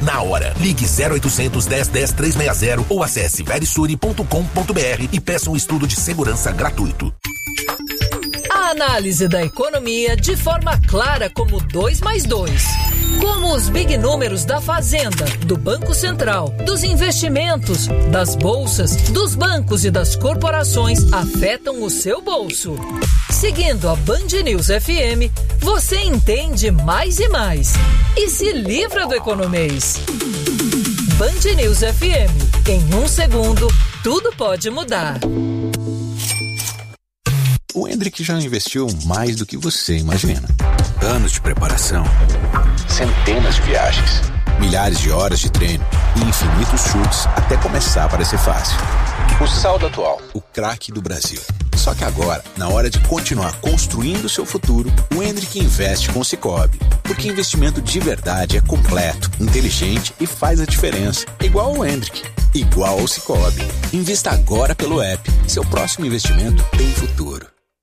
na hora. Ligue 0800 10 10 360 ou acesse verisure.com.br e peça um estudo de segurança gratuito. A análise da economia de forma clara como 2 mais 2. Como os big números da Fazenda, do Banco Central, dos investimentos, das bolsas, dos bancos e das corporações afetam o seu bolso. Seguindo a Band News FM, você entende mais e mais. E se livra do economês. Band News FM. Em 1 segundo, tudo pode mudar. O Hendrick já investiu mais do que você imagina. Anos de preparação, centenas de viagens, milhares de horas de treino e infinitos chutes até começar a parecer fácil. O saldo atual, o craque do Brasil. Só que agora, na hora de continuar construindo seu futuro, o Hendrick investe com o Sicoob. Porque investimento de verdade é completo, inteligente e faz a diferença. Igual ao Hendrick, igual ao Sicoob. Invista agora pelo app. Seu próximo investimento tem futuro.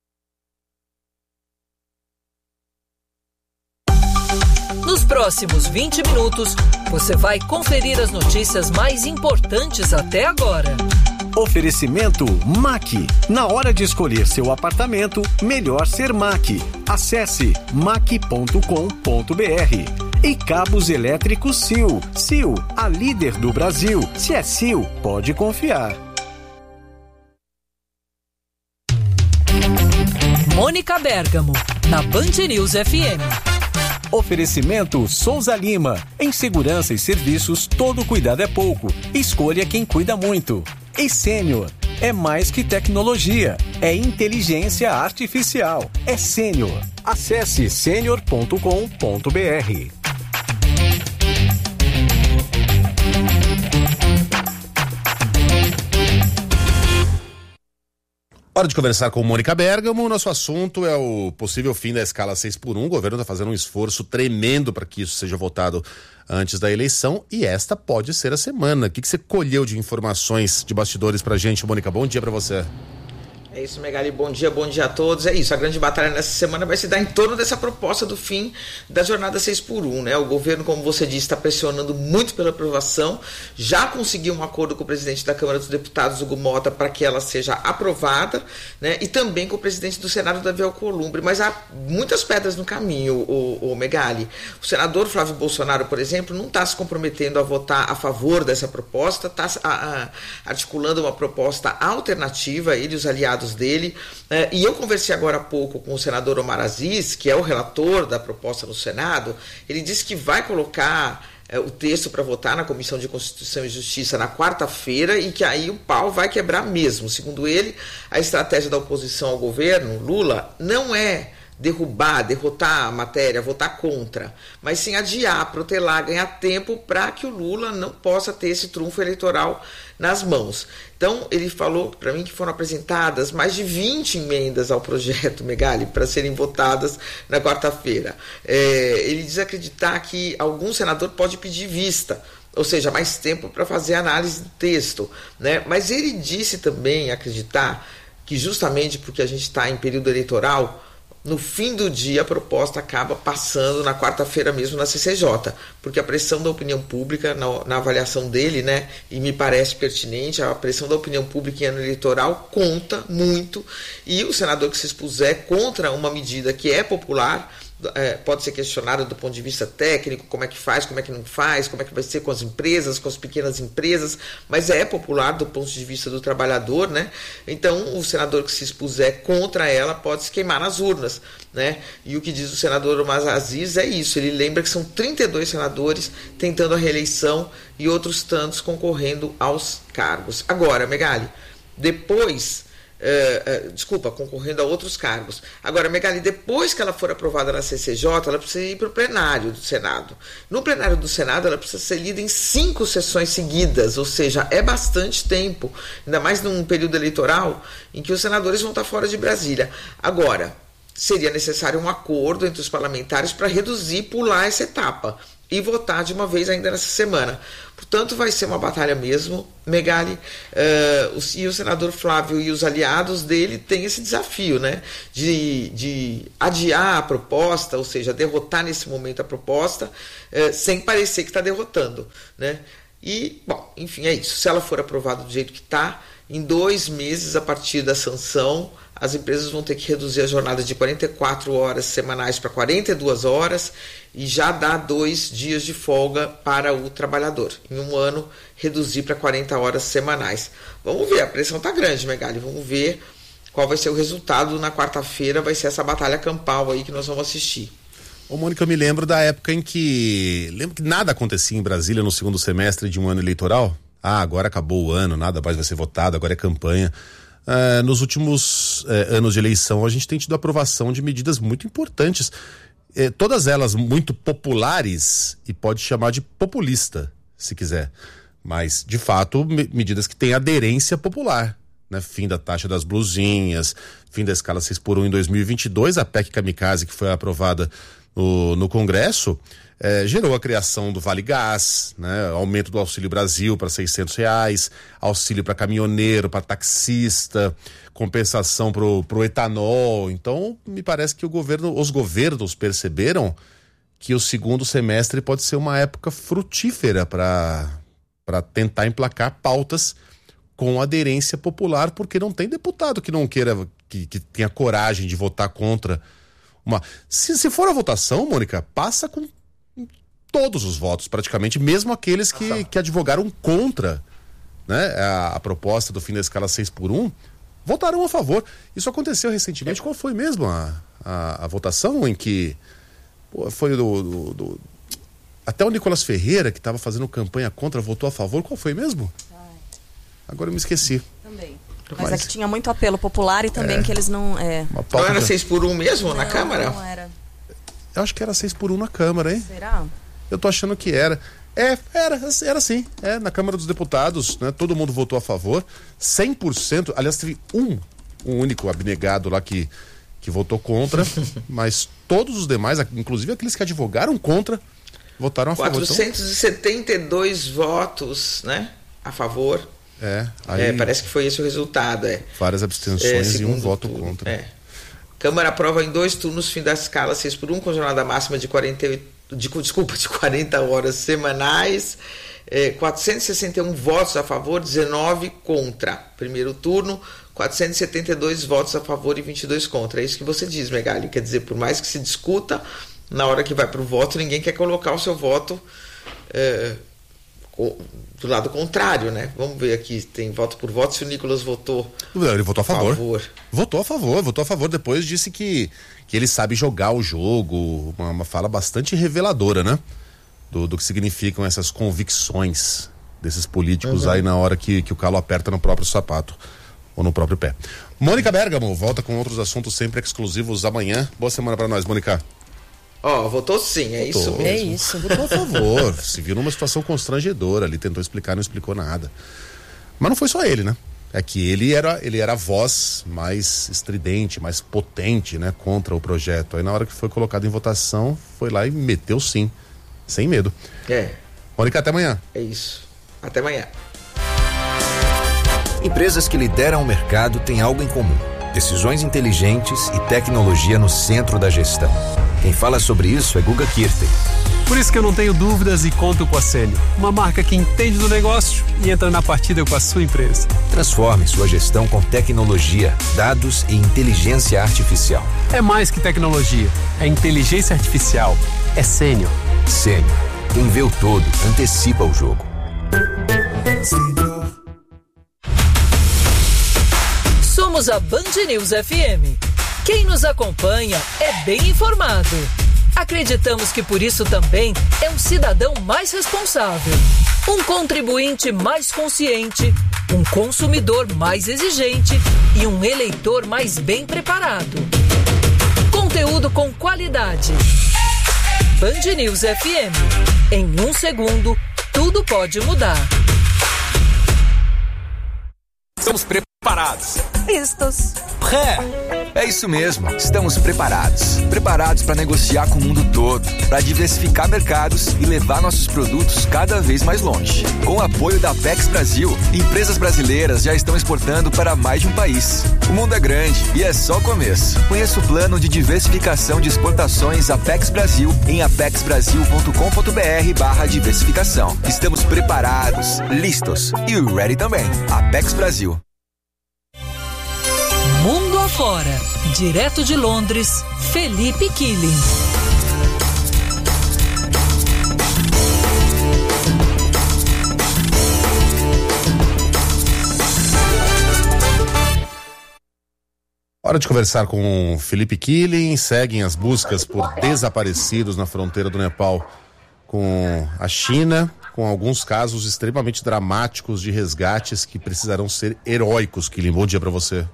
Nos próximos 20 minutos, você vai conferir as notícias mais importantes até agora. Oferecimento MAC. Na hora de escolher seu apartamento, melhor ser MAC. Acesse mac.com.br. E cabos elétricos Sil. Sil, a líder do Brasil. Se é Sil, pode confiar. Mônica Bergamo, na Band News FM. Oferecimento Souza Lima. Em segurança e serviços, todo cuidado é pouco. Escolha quem cuida muito. E Sênior. É mais que tecnologia. É inteligência artificial. É Sênior. Acesse senior.com.br. Hora de conversar com Mônica Bergamo. Nosso assunto é o possível fim da escala 6x1. O governo está fazendo um esforço tremendo para que isso seja votado antes da eleição e esta pode ser a semana. O que você colheu de informações de bastidores pra gente, Mônica? Bom dia para você. É isso, Megali, bom dia a todos. É isso, a grande batalha nessa semana vai se dar em torno dessa proposta do fim da jornada 6x1, né? O governo, como você disse, está pressionando muito pela aprovação, já conseguiu um acordo com o presidente da Câmara dos Deputados, Hugo Mota, para que ela seja aprovada, né? E também com o presidente do Senado, Davi Alcolumbre, mas há muitas pedras no caminho, o Megali. O senador Flávio Bolsonaro, por exemplo, não está se comprometendo a votar a favor dessa proposta, está articulando uma proposta alternativa, ele e os aliados dele, e eu conversei agora há pouco com o senador Omar Aziz, que é o relator da proposta no Senado. Ele disse que vai colocar o texto para votar na Comissão de Constituição e Justiça na quarta-feira e que aí o pau vai quebrar mesmo. Segundo ele, a estratégia da oposição ao governo, Lula, não é derrotar a matéria, votar contra, mas sim adiar, protelar, ganhar tempo para que o Lula não possa ter esse trunfo eleitoral nas mãos. Então, ele falou para mim que foram apresentadas mais de 20 emendas ao projeto, Megali, para serem votadas na quarta-feira. Ele diz acreditar que algum senador pode pedir vista, ou seja, mais tempo para fazer a análise do texto, né? Mas ele disse também acreditar que justamente porque a gente está em período eleitoral, no fim do dia, a proposta acaba passando na quarta-feira mesmo na CCJ, porque a pressão da opinião pública, na avaliação dele, né, e me parece pertinente, a pressão da opinião pública em ano eleitoral conta muito, e o senador que se expuser contra uma medida que é popular, pode ser questionado do ponto de vista técnico, como é que faz, como é que não faz, como é que vai ser com as empresas, com as pequenas empresas, mas é popular do ponto de vista do trabalhador, né? Então o senador que se expuser contra ela pode se queimar nas urnas, né? E o que diz o senador Omar Aziz é isso, ele lembra que são 32 senadores tentando a reeleição e outros tantos concorrendo aos cargos. Agora, Megali, concorrendo a outros cargos. Agora, Megali, depois que ela for aprovada na CCJ, ela precisa ir para o plenário do Senado. No plenário do Senado, ela precisa ser lida em 5 sessões seguidas, ou seja, é bastante tempo, ainda mais num período eleitoral em que os senadores vão estar fora de Brasília. Agora, seria necessário um acordo entre os parlamentares para reduzir e pular essa etapa. e votar de uma vez ainda nessa semana. Portanto, vai ser uma batalha mesmo, Megali, e o senador Flávio e os aliados dele têm esse desafio, né, de adiar a proposta, ou seja, derrotar nesse momento a proposta, sem parecer que está derrotando, né? E, bom, enfim, é isso. Se ela for aprovada do jeito que está, em 2 meses, a partir da sanção, as empresas vão ter que reduzir a jornada de 44 horas semanais para 42 horas e já dar 2 dias de folga para o trabalhador. Em 1 ano, reduzir para 40 horas semanais. Vamos ver, a pressão está grande, Megali. Vamos ver qual vai ser o resultado. Na quarta-feira vai ser essa batalha campal aí que nós vamos assistir. Ô, Mônica, eu me lembro da época em que... Lembro que nada acontecia em Brasília no segundo semestre de um ano eleitoral. Agora acabou o ano, nada mais vai ser votado, agora é campanha. Nos últimos anos de eleição, a gente tem tido a aprovação de medidas muito importantes. Todas elas muito populares, e pode chamar de populista, se quiser. Mas, de fato, medidas que têm aderência popular. Né? Fim da taxa das blusinhas, fim da escala 6x1 em 2022, a PEC Kamikaze, que foi aprovada no Congresso, gerou a criação do Vale Gás, né? Aumento do Auxílio Brasil para R$600, auxílio para caminhoneiro, para taxista, compensação pro etanol. Então, me parece que os governos perceberam que o segundo semestre pode ser uma época frutífera para tentar emplacar pautas com aderência popular, porque não tem deputado que não queira, que tenha coragem de votar contra uma... Se for a votação, Mônica, passa com todos os votos, praticamente, mesmo aqueles que advogaram contra, né, a proposta do fim da escala 6x1, votaram a favor. Isso aconteceu recentemente. Qual foi mesmo a votação em que foi até o Nicolas Ferreira, que estava fazendo campanha contra, votou a favor? Qual foi mesmo? Agora eu me esqueci. Também. Mas é que tinha muito apelo popular e também que eles não... Não era 6x1 mesmo na Câmara? Não era. Eu acho que era 6x1 na Câmara, hein? Será? Eu tô achando que era. Era sim. Na Câmara dos Deputados, né? Todo mundo votou a favor. 100%. Aliás, teve um único abnegado lá que votou contra. Mas todos os demais, inclusive aqueles que advogaram contra, votaram a favor. 472 votos, né? A favor. Parece que foi esse o resultado. Várias abstenções e um voto contra. Câmara aprova em 2 turnos fim da escala 6x1 com jornada máxima de 40 horas semanais, 461 votos a favor, 19 contra. Primeiro turno, 472 votos a favor e 22 contra. É isso que você diz, Megali. Quer dizer, por mais que se discuta, na hora que vai para o voto, ninguém quer colocar o seu voto do lado contrário, né? Vamos ver aqui, tem voto por voto. Se o Nicolas votou... Ele votou a favor. Votou a favor. Depois disse que ele sabe jogar o jogo. Uma fala bastante reveladora, né? Do que significam essas convicções desses políticos aí na hora que o calo aperta no próprio sapato ou no próprio pé. Mônica Bergamo volta com outros assuntos sempre exclusivos amanhã. Boa semana para nós, Mônica. Votou sim, isso mesmo. É isso. Votou a favor, se viu numa situação constrangedora ali, tentou explicar, não explicou nada. Mas não foi só ele, né? É que ele era a voz mais estridente, mais potente, né, contra o projeto. Aí na hora que foi colocado em votação, foi lá e meteu sim, sem medo. Mônica, até amanhã. É isso, até amanhã. Empresas que lideram o mercado têm algo em comum: decisões inteligentes e tecnologia no centro da gestão. Quem fala sobre isso é Guga Kirten. Por isso que eu não tenho dúvidas e conto com a Sênior, uma marca que entende do negócio e entra na partida com a sua empresa. Transforme sua gestão com tecnologia, dados e inteligência artificial. É mais que tecnologia, é inteligência artificial. É Sênior. Sênior. Quem vê o todo, antecipa o jogo. Somos a Band News FM. Quem nos acompanha é bem informado. Acreditamos que por isso também é um cidadão mais responsável, um contribuinte mais consciente, um consumidor mais exigente e um eleitor mais bem preparado. Conteúdo com qualidade. Band News FM. Em 1 segundo, tudo pode mudar. Estamos preparados. Listos. Pré. É isso mesmo, estamos preparados. Preparados para negociar com o mundo todo, para diversificar mercados e levar nossos produtos cada vez mais longe. Com o apoio da Apex Brasil, empresas brasileiras já estão exportando para mais de um país. O mundo é grande e é só o começo. Conheça o plano de diversificação de exportações Apex Brasil em apexbrasil.com.br/diversificação. Estamos preparados, listos e ready também. Apex Brasil. Mundo afora, direto de Londres, Felipe Killing. Hora de conversar com Felipe Killing. Seguem as buscas por desaparecidos na fronteira do Nepal com a China, com alguns casos extremamente dramáticos de resgates que precisarão ser heróicos. Killing, bom dia para você.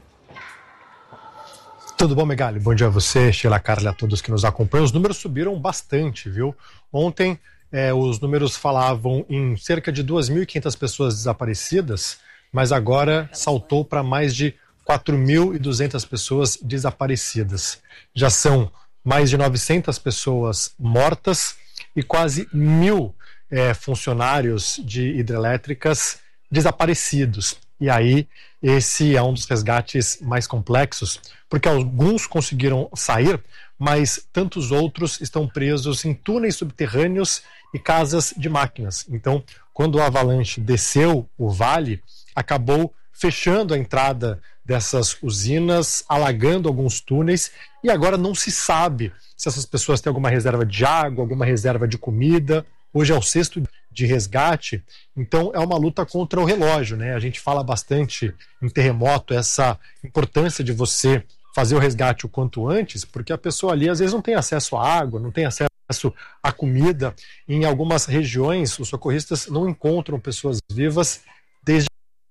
Tudo bom, Megali? Bom dia a você, Sheila, Carla e a todos que nos acompanham. Os números subiram bastante, viu? Ontem, os números falavam em cerca de 2.500 pessoas desaparecidas, mas agora saltou para mais de 4.200 pessoas desaparecidas. Já são mais de 900 pessoas mortas e quase 1.000 funcionários de hidrelétricas desaparecidos. E aí, esse é um dos resgates mais complexos, porque alguns conseguiram sair, mas tantos outros estão presos em túneis subterrâneos e casas de máquinas. Então, quando a avalanche desceu o vale, acabou fechando a entrada dessas usinas, alagando alguns túneis, e agora não se sabe se essas pessoas têm alguma reserva de água, alguma reserva de comida. Hoje é o 6º de resgate, então é uma luta contra o relógio, né? A gente fala bastante em terremoto essa importância de você fazer o resgate o quanto antes, porque a pessoa ali às vezes não tem acesso à água, não tem acesso à comida. Em algumas regiões, os socorristas não encontram pessoas vivas desde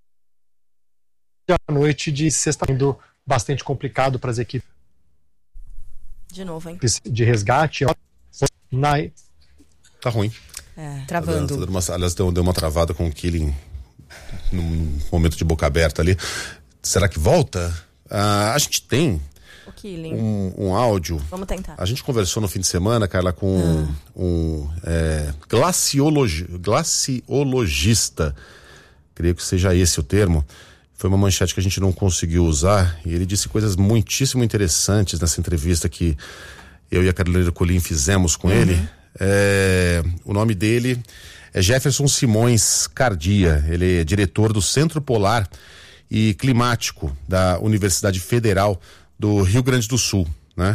a noite de sexta, sendo bastante complicado para as equipes de novo, hein? De resgate. Tá ruim. Travando. Aliás, deu uma travada com o Killing num momento de boca aberta ali. Será que volta? A gente tem um áudio. Vamos tentar. A gente conversou no fim de semana, Carla, com um glaciologista. Creio que seja esse o termo. Foi uma manchete que a gente não conseguiu usar e ele disse coisas muitíssimo interessantes nessa entrevista que eu e a Carolina Colim fizemos com ele. O nome dele é Jefferson Simões Cardia. Ele é diretor do Centro Polar e Climático da Universidade Federal do Rio Grande do Sul, né?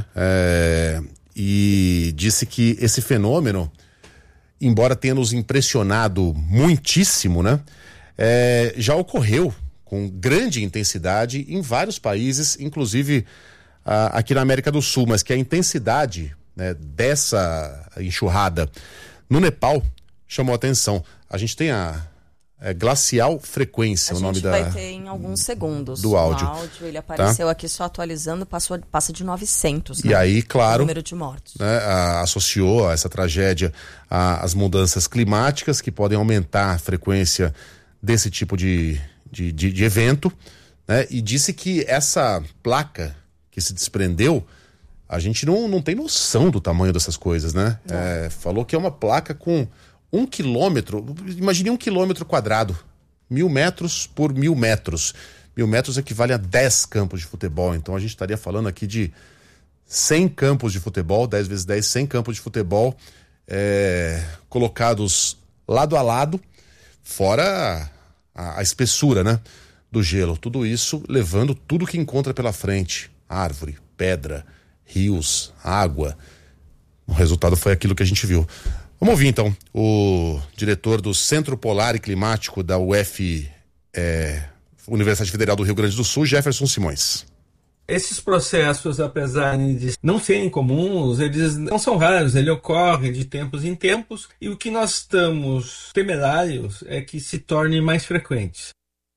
E disse que esse fenômeno, embora tenha nos impressionado muitíssimo, né? Já ocorreu com grande intensidade em vários países, inclusive aqui na América do Sul, mas que a intensidade, né, dessa enxurrada no Nepal chamou a atenção. A gente tem a glacial frequência, o nome da... A gente vai ter em alguns segundos do áudio. O áudio, ele apareceu aqui só atualizando, passa de 900, né? E aí, claro, o número de mortos. Né, associou a essa tragédia às mudanças climáticas que podem aumentar a frequência desse tipo de evento, né? E disse que essa placa que se desprendeu, a gente não tem noção do tamanho dessas coisas, né? Falou que é uma placa com 1 quilômetro, imagine 1 quilômetro quadrado, 1.000 metros por 1.000 metros. 1.000 metros equivale a 10 campos de futebol, então a gente estaria falando aqui de 100 campos de futebol, 10 vezes 10, 100 campos de futebol colocados lado a lado, fora a espessura, né, do gelo. Tudo isso levando tudo que encontra pela frente, árvore, pedra, rios, água. O resultado foi aquilo que a gente viu. Vamos ouvir então o diretor do Centro Polar e Climático da Universidade Federal do Rio Grande do Sul, Jefferson Simões. Esses processos, apesar de não serem comuns, eles não são raros, ele ocorre de tempos em tempos, e o que nós estamos temerários é que se tornem mais frequentes.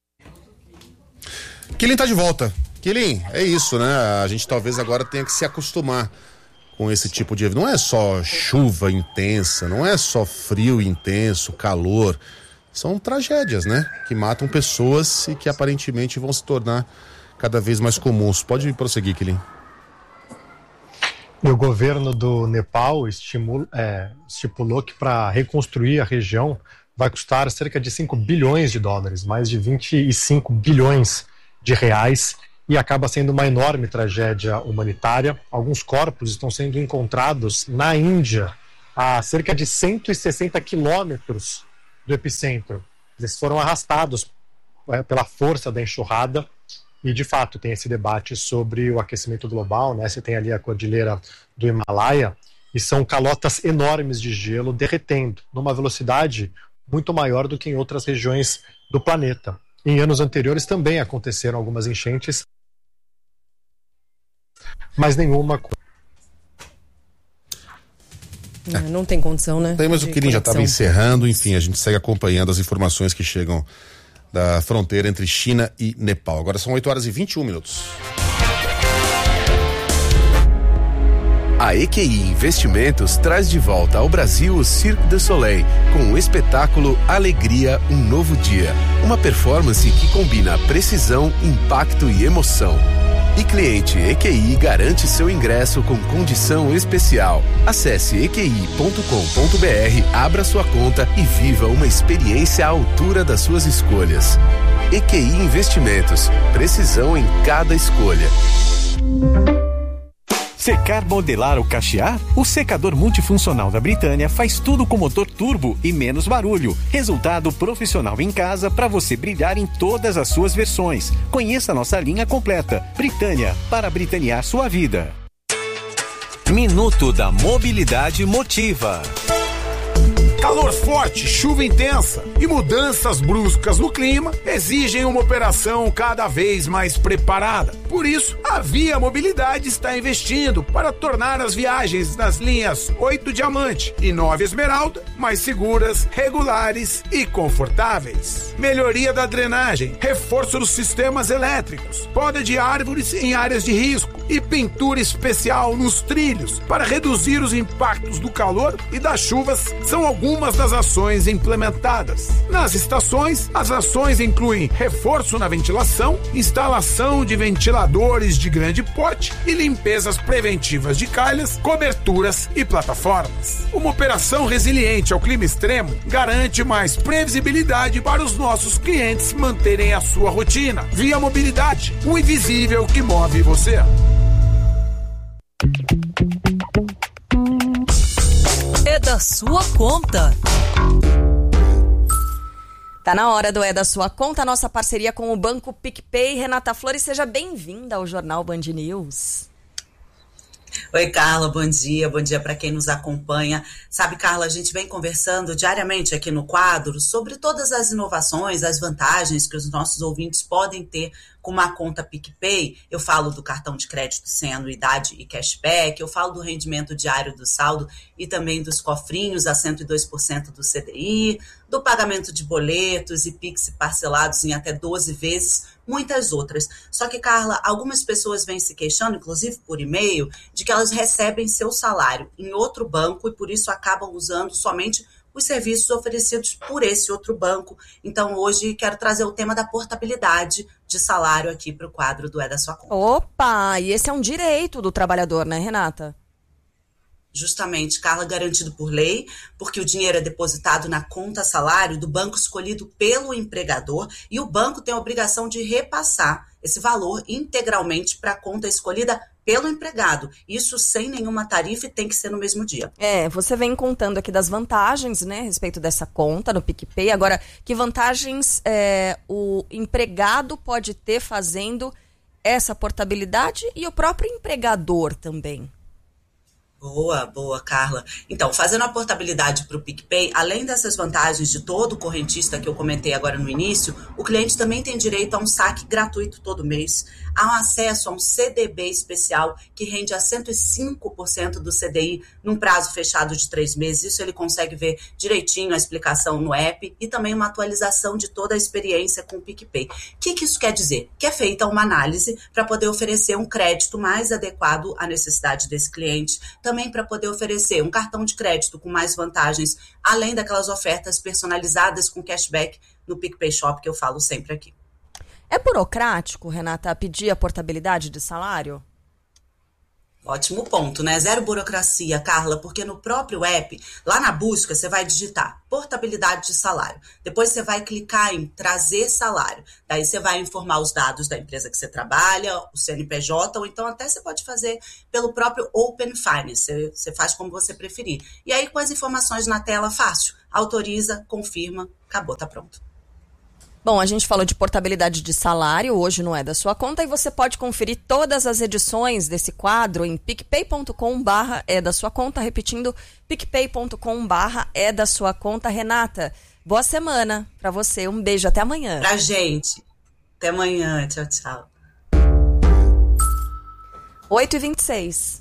Killing tá de volta. Killing, é isso, né? A gente talvez agora tenha que se acostumar com esse tipo de evento. Não é só chuva intensa, não é só frio intenso, calor. São tragédias, né? Que matam pessoas e que aparentemente vão se tornar cada vez mais comuns. Pode prosseguir, Quilin. E o governo do Nepal estipulou que para reconstruir a região vai custar cerca de 5 bilhões de dólares, mais de 25 bilhões de reais, e acaba sendo uma enorme tragédia humanitária. Alguns corpos estão sendo encontrados na Índia, a cerca de 160 quilômetros do epicentro. Eles foram arrastados pela força da enxurrada. E, de fato, tem esse debate sobre o aquecimento global, né? Você tem ali a cordilheira do Himalaia e são calotas enormes de gelo derretendo numa velocidade muito maior do que em outras regiões do planeta. Em anos anteriores também aconteceram algumas enchentes, mas nenhuma... Não tem condição, né? Mas o Quilin já estava encerrando, enfim, a gente segue acompanhando as informações que chegam da fronteira entre China e Nepal. Agora são 8h21. A EQI Investimentos traz de volta ao Brasil o Cirque du Soleil com o espetáculo Alegria, um Novo Dia. Uma performance que combina precisão, impacto e emoção. E cliente EQI garante seu ingresso com condição especial. Acesse eqi.com.br, abra sua conta e viva uma experiência à altura das suas escolhas. EQI Investimentos, precisão em cada escolha. Você quer modelar ou cachear? O secador multifuncional da Britânia faz tudo com motor turbo e menos barulho. Resultado profissional em casa para você brilhar em todas as suas versões. Conheça nossa linha completa. Britânia, para britanear sua vida. Minuto da Mobilidade Motiva. Calor forte, chuva intensa e mudanças bruscas no clima exigem uma operação cada vez mais preparada. Por isso, a Via Mobilidade está investindo para tornar as viagens nas linhas 8 Diamante e 9 Esmeralda mais seguras, regulares e confortáveis. Melhoria da drenagem, reforço dos sistemas elétricos, poda de árvores em áreas de risco e pintura especial nos trilhos para reduzir os impactos do calor e das chuvas são algumas das ações implementadas. Nas estações, as ações incluem reforço na ventilação, instalação de ventiladores de grande porte e limpezas preventivas de calhas, coberturas e plataformas. Uma operação resiliente ao clima extremo garante mais previsibilidade para os nossos clientes manterem a sua rotina. Via Mobilidade, o invisível que move você. É da sua conta. Tá na hora do É da Sua Conta, nossa parceria com o Banco PicPay. Renata Flores, seja bem-vinda ao Jornal Band News. Oi, Carla, bom dia para quem nos acompanha. Sabe, Carla, a gente vem conversando diariamente aqui no quadro sobre todas as inovações, as vantagens que os nossos ouvintes podem ter com uma conta PicPay. Eu falo do cartão de crédito sem anuidade e cashback, eu falo do rendimento diário do saldo e também dos cofrinhos a 102% do CDI, do pagamento de boletos e Pix parcelados em até 12 vezes, muitas outras. Só que, Carla, algumas pessoas vêm se queixando, inclusive por e-mail, de que elas recebem seu salário em outro banco e por isso acabam usando somente os serviços oferecidos por esse outro banco. Então, hoje, quero trazer o tema da portabilidade de salário aqui para o quadro do É da Sua Conta. Opa, e esse é um direito do trabalhador, né, Renata? Justamente, Carla, garantido por lei, porque o dinheiro é depositado na conta salário do banco escolhido pelo empregador e o banco tem a obrigação de repassar esse valor integralmente para a conta escolhida pelo empregado. Isso sem nenhuma tarifa e tem que ser no mesmo dia. Você vem contando aqui das vantagens, né, a respeito dessa conta no PicPay. Agora, que vantagens o empregado pode ter fazendo essa portabilidade e o próprio empregador também? Boa, Carla. Então, fazendo a portabilidade para o PicPay, além dessas vantagens de todo correntista que eu comentei agora no início, o cliente também tem direito a um saque gratuito todo mês, a um acesso a um CDB especial que rende a 105% do CDI num prazo fechado de 3 meses. Isso ele consegue ver direitinho a explicação no app e também uma atualização de toda a experiência com o PicPay. O que isso quer dizer? Que é feita uma análise para poder oferecer um crédito mais adequado à necessidade desse cliente, também para poder oferecer um cartão de crédito com mais vantagens, além daquelas ofertas personalizadas com cashback no PicPay Shop que eu falo sempre aqui. É burocrático, Renata, pedir a portabilidade de salário? Ótimo ponto, né? Zero burocracia, Carla, porque no próprio app, lá na busca, você vai digitar portabilidade de salário. Depois você vai clicar em trazer salário. Daí você vai informar os dados da empresa que você trabalha, o CNPJ, ou então até você pode fazer pelo próprio Open Finance. Você faz como você preferir. E aí, com as informações na tela, fácil. Autoriza, confirma, acabou, tá pronto. Bom, a gente falou de portabilidade de salário, hoje não é da sua conta, e você pode conferir todas as edições desse quadro em picpay.com/é da sua conta, repetindo, picpay.com/é da sua conta. Renata, boa semana pra você, um beijo, até amanhã. Pra gente, até amanhã, tchau, tchau. 8h26.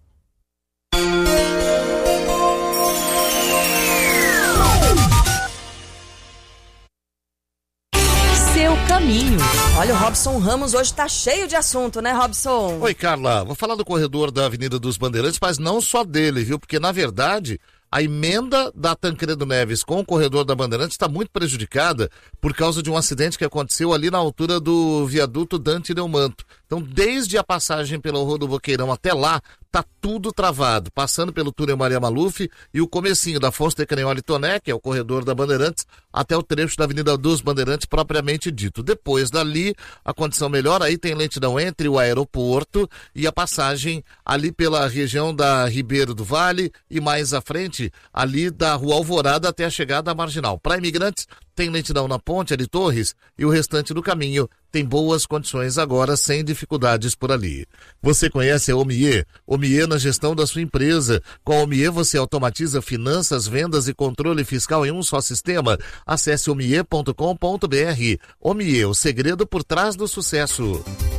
Seu caminho. Olha, o Robson Ramos hoje tá cheio de assunto, né, Robson? Oi, Carla. Vou falar do corredor da Avenida dos Bandeirantes, mas não só dele, viu? Porque, na verdade, a emenda da Tancredo Neves com o corredor da Bandeirantes está muito prejudicada por causa de um acidente que aconteceu ali na altura do viaduto Dante Neumanto. Então, desde a passagem pela Rua do Boqueirão até lá, tá tudo travado, passando pelo túnel Maria Maluf e o comecinho da Afonso de Canholi Toné, que é o corredor da Bandeirantes, até o trecho da Avenida dos Bandeirantes propriamente dito. Depois dali, a condição melhora, aí tem lentidão entre o aeroporto e a passagem ali pela região da Ribeiro do Vale e mais à frente, ali da Rua Alvorada até a chegada à Marginal. Para imigrantes, tem lentidão na ponte de Torres e o restante do caminho tem boas condições agora, sem dificuldades por ali. Você conhece a Omie? Omie na gestão da sua empresa. Com a Omie você automatiza finanças, vendas e controle fiscal em um só sistema. Acesse omie.com.br. Omie, o segredo por trás do sucesso.